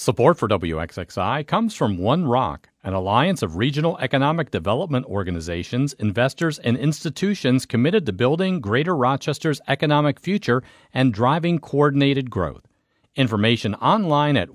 Support for WXXI comes from One Rock, an alliance of regional economic development organizations, investors, and institutions committed to building Greater Rochester's economic future and driving coordinated growth. Information online at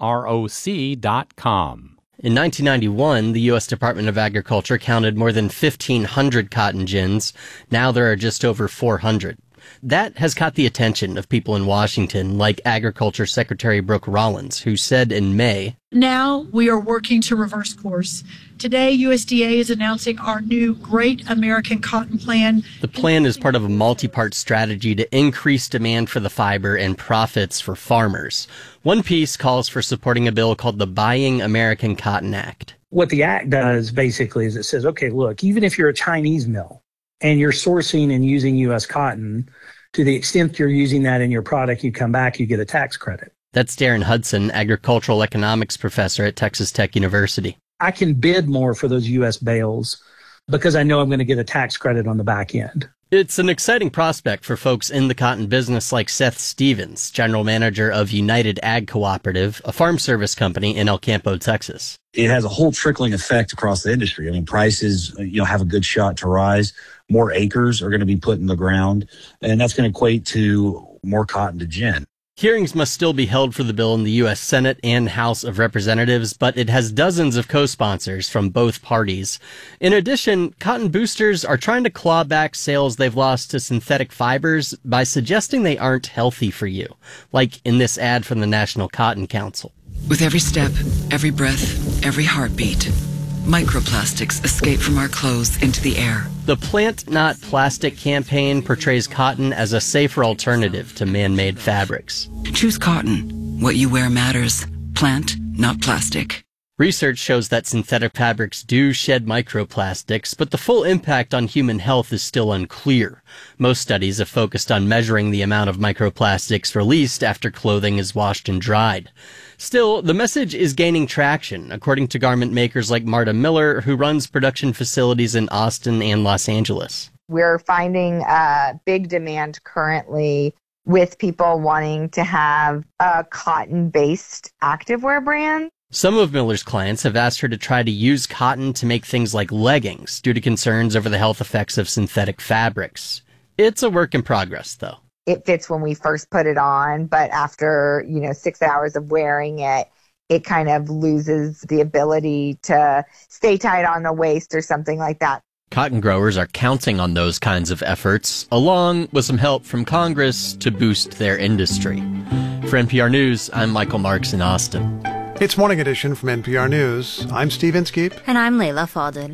oneroc.com. In 1991, the U.S. Department of Agriculture counted more than 1,500 cotton gins. Now there are just over 400. That has caught the attention of people in Washington, like Agriculture Secretary Brooke Rollins, who said in May, "Now we are working to reverse course. Today, USDA is announcing our new Great American Cotton Plan." The plan is part of a multi-part strategy to increase demand for the fiber and profits for farmers. One piece calls for supporting a bill called the Buying American Cotton Act. What the act does basically is it says, okay, look, even if you're a Chinese mill and you're sourcing and using U.S. cotton, to the extent you're using that in your product, you come back, you get a tax credit. That's Darren Hudson, agricultural economics professor at Texas Tech University. I can bid more for those U.S. bales because I know I'm going to get a tax credit on the back end. It's an exciting prospect for folks in the cotton business like Seth Stevens, general manager of United Ag Cooperative, a farm service company in El Campo, Texas. It has a whole trickling effect across the industry. I mean, prices, have a good shot to rise. More acres are going to be put in the ground, and that's going to equate to more cotton to gin. Hearings must still be held for the bill in the U.S. Senate and House of Representatives, but it has dozens of co-sponsors from both parties. In addition, cotton boosters are trying to claw back sales they've lost to synthetic fibers by suggesting they aren't healthy for you, like in this ad from the National Cotton Council. With every step, every breath, every heartbeat, microplastics escape from our clothes into the air. The Plant Not Plastic campaign portrays cotton as a safer alternative to man-made fabrics. Choose cotton. What you wear matters. Plant, not plastic. Research shows that synthetic fabrics do shed microplastics, but the full impact on human health is still unclear. Most studies have focused on measuring the amount of microplastics released after clothing is washed and dried. Still, the message is gaining traction, according to garment makers like Marta Miller, who runs production facilities in Austin and Los Angeles. We're finding a big demand currently with people wanting to have a cotton-based activewear brand. Some of Miller's clients have asked her to try to use cotton to make things like leggings due to concerns over the health effects of synthetic fabrics. It's a work in progress, though. It fits when we first put it on, but after, 6 hours of wearing it, it kind of loses the ability to stay tight on the waist or something like that. Cotton growers are counting on those kinds of efforts, along with some help from Congress to boost their industry. For NPR News, I'm Michael Marks in Austin. It's Morning Edition from NPR News. I'm Steve Inskeep. And I'm Leila Fadel.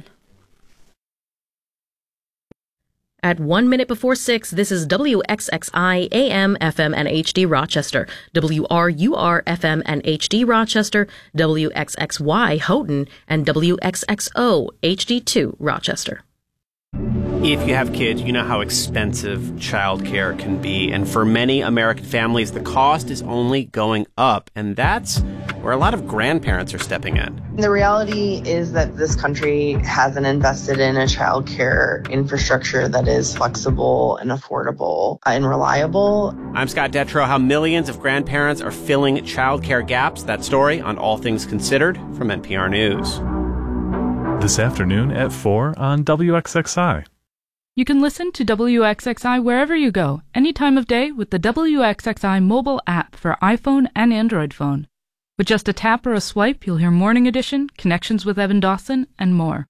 At 1 minute before 6, this is WXXI AM, FM, and HD Rochester, WRUR FM and HD Rochester, WXXY Houghton, and WXXO HD2 Rochester. If you have kids, you know how expensive childcare can be. And for many American families, the cost is only going up. And that's where a lot of grandparents are stepping in. The reality is that this country hasn't invested in a childcare infrastructure that is flexible and affordable and reliable. I'm Scott Detrow. How millions of grandparents are filling childcare gaps. That story on All Things Considered from NPR News. This afternoon at 4 on WXXI. You can listen to WXXI wherever you go, any time of day with the WXXI mobile app for iPhone and Android phone. With just a tap or a swipe, you'll hear Morning Edition, Connections with Evan Dawson, and more.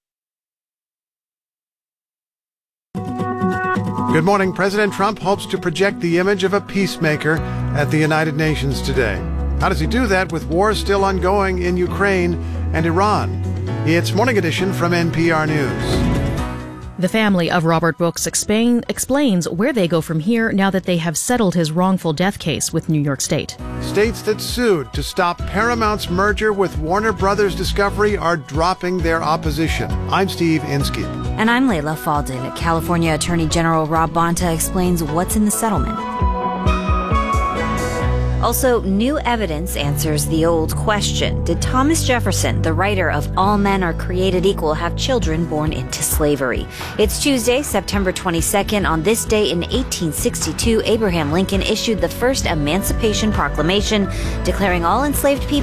Good morning. President Trump hopes to project the image of a peacemaker at the United Nations today. How does he do that with wars still ongoing in Ukraine and Iran? It's Morning Edition from NPR News. The family of Robert Brooks explains where they go from here now that they have settled his wrongful death case with New York State. States that sued to stop Paramount's merger with Warner Brothers Discovery are dropping their opposition. I'm Steve Inskeep. And I'm Leila Fadel. California Attorney General Rob Bonta explains what's in the settlement. Also, new evidence answers the old question. Did Thomas Jefferson, the writer of All Men Are Created Equal, have children born into slavery? It's Tuesday, September 22nd. On this day in 1862, Abraham Lincoln issued the first Emancipation Proclamation, declaring all enslaved people